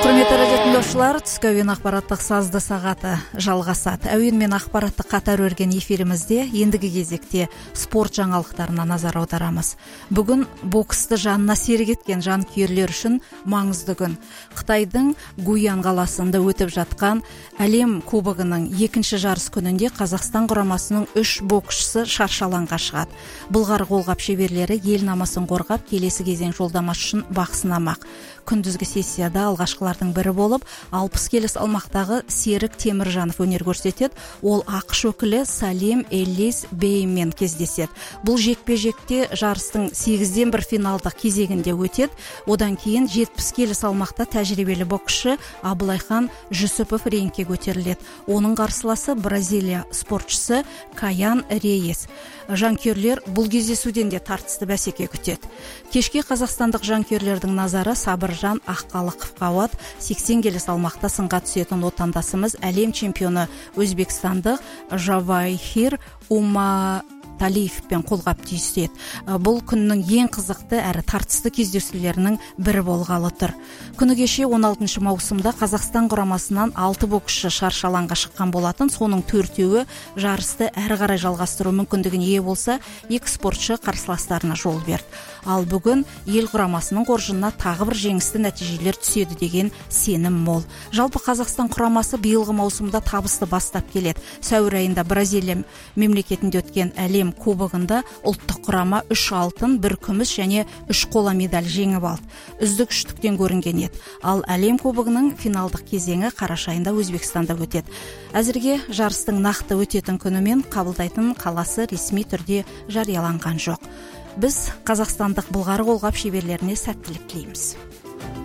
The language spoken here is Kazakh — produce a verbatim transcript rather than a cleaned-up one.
Құрметті радио тыңдаушылар, түскі әуен ақпараттық сазды сағаты жалғасады. Әуен мен ақпаратты қатар өрген эфирімізде ендігі кезекте спорт жаңалықтарына назар аударамыз. Бүгін боксты жанына серік еткен жанкүйерлер үшін маңызды күн. Қытайдың Гуян қаласында өтіп жатқан әлем кубогының екінші жарыс күнінде Қазақстан құрамасының үш боксшысы шаршы алаңға шығады. Былғары қолғап шеберлері ел намысын қорғап, келесі кезең жолдамасы үшін бақ сынамақ. Күндізгі сессияда алғашқылардың бірі болып, алпыс келі салмақтағы Серік Теміржанов өнер көрсетеді. Ол ақш өкілі Салим Эллис Беймен кездеседі. Бұл жекпе-жекте жарыстың сегізден бір финалдық кезегінде өтеді. Одан кейін жетпіс келі салмақта тәжірибелі боксшы Абылайхан Жүсіпов рингке көтеріледі. Оның қарсыласы Бразилия спортшысы Каян Рейес. Жанкүйерлер бұл кездесуден де тартысты бәсеке күтеді. Кешке қазақстандық жанкүйерлердің назары Сабыржан Аққалықовқа ауады. сексен келі салмақта сынға түсетін отандасымыз әлем чемпионы өзбекстандық Жавахир Ума Талиевпен қолғап түйіседі. Бұл күннің ең қызықты әрі тартысты кездесулерінің бірі болғалы тұр. Күні кеше он алтыншы маусымда Қазақстан құрамасынан алты боксшы шаршы алаңға шыққан болатын. Соның төртеуі жарысты әрі қарай жалғастыру мүмкіндігіне ие болса, екі спортшы қарсыластарына жол берді. Ал бүгін ел құрамасының қоржынына тағы бір жеңісті нәтижелер түседі деген сенім мол. Жалпы Қазақстан құрамасы биылғы маусымда табысты бастап келеді. Сәуір айында Бразилия мемлекетінде өткен әлем кубогында ұлттық құрама үш алтын, бір күміс және үш қола медаль жеңіп алды. Үздік үштіктен көрінген еді. Ал әлем кубогының финалдық кезеңі қараша айында Өзбекстанда өтеді. Әзірге жарыстың нақты өтетін күні мен қабылдайтын қаласы ресми түрде жарияланған жоқ. Біз қазақстандық былғары қолғап шеберлеріне сәттілік тілейміз.